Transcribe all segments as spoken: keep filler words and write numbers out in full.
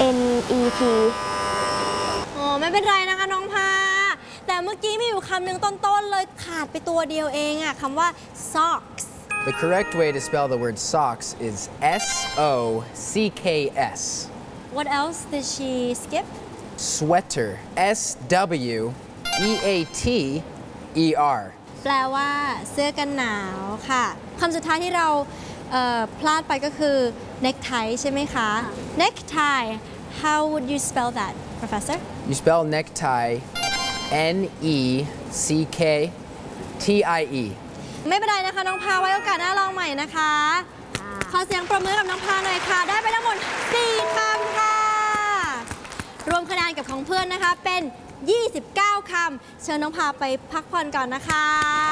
N E T อ๋อไม่เป็นไรนะคะน้องพาแต่เมื่อกี้มีอยู่คำหนึ่งต้นๆเลยขาดไปตัวเดียวเองอะคำว่า socks The correct way to spell the word socks is S O C K S. What else did she skip Sweater. S W E A T E R. แปลว่าเสื้อกันหนาวค่ะคำสุดท้ายที่เราเอ่อพลาดไปก็คือ necktie ใช่ไหมคะ necktie how would you spell that professor You spell necktie N E C K T I E. ไม่เป็นไรนะคะน้องพาไว้โอกาสหน้าลองใหม่นะคะขอเสียงปรบมือกับน้องพาหน่อยค่ะได้ไปทั้งหมดสี่คำค่ะรวมคะแนนกับของเพื่อนนะคะเป็นยี่สิบเก้าคำเชิญน้องพาไปพักผ่อนก่อนนะคะ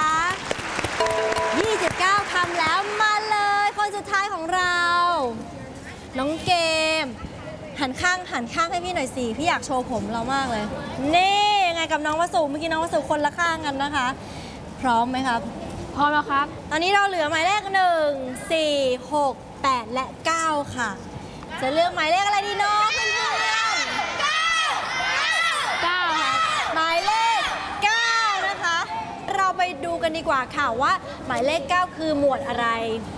ยี่สิบเก้าคำแล้วมาเลยคนสุดท้ายของเราน้องเกมหันข้างหันข้างให้พี่หน่อยสิพี่อยากโชว์ผมเรามากเลยนี่ยังไงกับน้องวสุเมื่อกี้น้องวสุคนละข้างกันนะคะพร้อมไหมครับพร้อมแล้วครับตอนนี้เราเหลือหมายเลขหนึ่ง สี่ หก แปด และ เก้า ค่ะ จะเลือกหมายเลขอะไรดีเนาะเพื่อนๆเก้าเก้าครับหมายเลข เก้า นะคะ เราไปดูกันดีกว่าค่ะว่าหมายเลข เก้า คือหมวดอะไร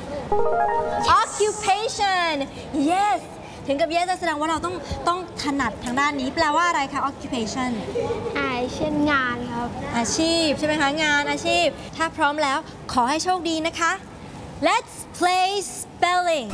occupation yes ถึงกับ yes แสดงว่าเราต้องต้องถนัดทางด้านนี้แปลว่าอะไรคะ occupation อ่าเช่นงานครับอาชีพใช่ไหมคะงานอาชีพถ้าพร้อมแล้วขอให้โชคดีนะคะ Let's play spelling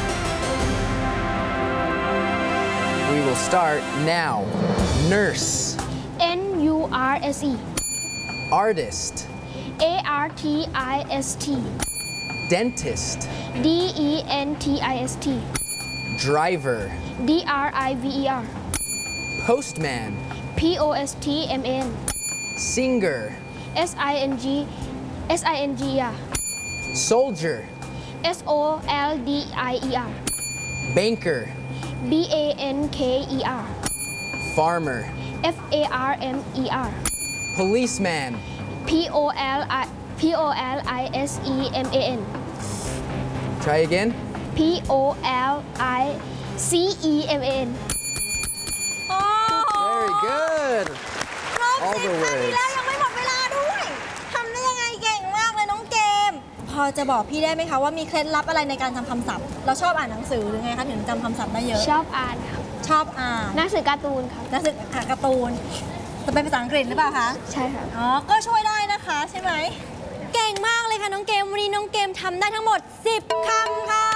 We will start now. Nurse. N U R S E Artist. A R T I S T Dentist. D E N T I S T Driver. D R I V E R Postman. P O S T M A N Singer. S I N G S I N G E R Soldier. S O L D I E R Banker. B A N K E R Farmer. F A R M E R Policeman. P O L I P O L I S E M A N Try again. P O L I C E M A N โอ้ Very good. ครบ All สิบ the คำนี้ words. แล้วยังไม่หมดเวลาด้วยทำได้ยังไงเก่งมากเลยน้องเกม พอจะบอกพี่ได้ไหมคะว่ามีเคล็ดลับอะไรในการทำคำศัพท์ เราชอบอ่านหนังสือหรือไงคะถึงจำคำศัพท์ได้เยอะชอบอ่านครับชอบอ่านหนังสือการ์ตูนครับหนังสืออ่านการ์ตูนจะเป็นภาษาอังกฤษหรือเปล่าคะใช่ครับอ๋อ ก็ช่วยได้นะคะใช่ไหม เก่งมากเลยค่ะน้องเกมวันนี้น้องเกมทำได้ทั้งหมดสิบคำค่ะ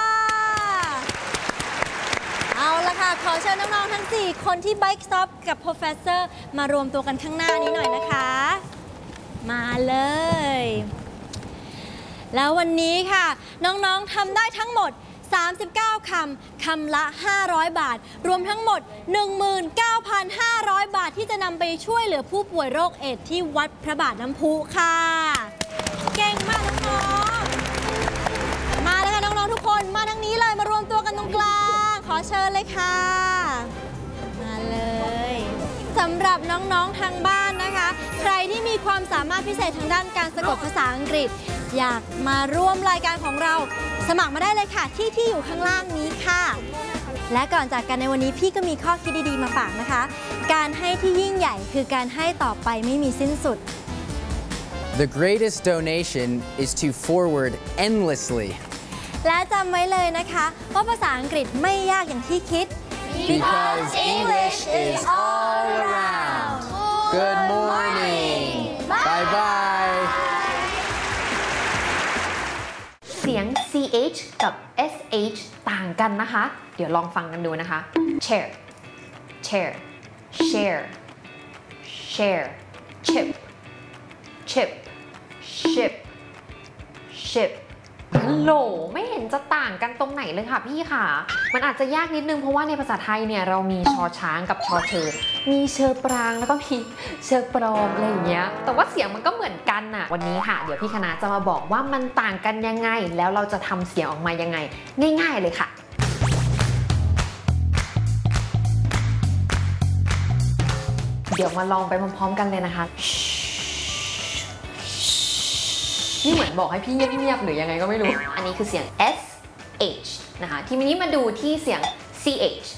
เอาละค่ะ ขอเชิญน้องๆทั้งสี่คนที่ Bike Stop กับ Professor มารวมตัวกันข้างหน้านี้หน่อยนะคะ มาเลย แล้ววันนี้ค่ะ น้องๆทำได้ทั้งหมดสามสิบเก้าคำคำละห้าร้อยบาท รวมทั้งหมด หนึ่งหมื่นเก้าพันห้าร้อย บาทที่จะนำไปช่วยเหลือผู้ป่วยโรคเอดส์ที่วัดพระบาทน้ำพุค่ะ เก่งมากน้องๆมาเลยค่ะน้องๆทุกคนมาทางนี้เลยมารวมตัวกันตรงกลางขอเชิญเลยค่ะมาเลยสำหรับน้องๆทางบ้านนะคะ ใครที่มีความสามารถพิเศษทางด้านการสะกดภาษาอังกฤษ อยากมาร่วมรายการของเราสมัครมาได้เลยค่ะที่ที่อยู่ข้างล่างนี้ค่ะ และก่อนจากกันในวันนี้พี่ก็มีข้อคิดดีๆมาฝากนะคะ การให้ที่ยิ่งใหญ่คือการให้ต่อไปไม่มีสิ้นสุด The greatest donation is to forward endlessly. และจำไว้เลยนะคะว่าภาษาอังกฤษไม่ยากอย่างที่คิด Because English is all around. Good morning. Bye bye. เสียง ซี เอช กับ เอส เอช ต่างกันนะคะ เดี๋ยวลองฟังกันดูนะคะ chair chair share share chip chip ship ship ฮัลโหลไม่เห็นจะต่างกันตรงไหนเลยค่ะพี่ค่ะ มันอาจจะยากนิดนึงเพราะว่าในภาษาไทยเนี่ยเรามีชอช้างกับชอเชอมีเชอปรางแล้วก็มีเชอปลอมอะไรอย่างเงี้ยแต่ว่าเสียงมันก็เหมือนกันน่ะวันนี้ค่ะเดี๋ยวพี่คณะจะมาบอกว่ามันต่างกันยังไงแล้วเราจะทำเสียงออกมายังไงง่ายๆเลยค่ะเดี๋ยวมาลองไปพร้อมๆกันเลยนะคะนี่เหมือนบอกให้พี่เงียบๆหรือยังไงก็ไม่รู้อันนี้คือเสียง เอส เอช นะคะทีนี้มาดูที่เสียง ซี เอช